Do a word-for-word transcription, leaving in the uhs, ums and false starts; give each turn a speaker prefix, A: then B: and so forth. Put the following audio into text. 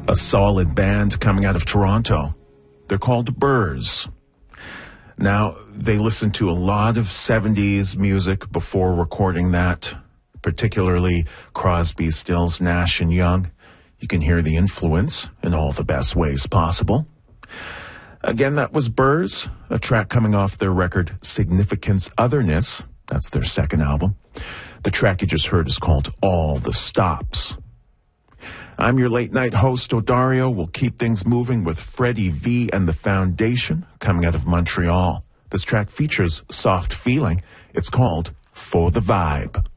A: a solid band coming out of Toronto. They're called Burrs. Now, they listened to a lot of seventies music before recording that, particularly Crosby, Stills, Nash and Young. You can hear the influence in all the best ways possible. Again, that was Burrs, a track coming off their record Significance Otherness. That's their second album. The track you just heard is called All the Stops. I'm your late night host, Odario. We'll keep things moving with Freddie V and the Foundation coming out of Montreal. This track features Soft Feeling. It's called For the Vibe.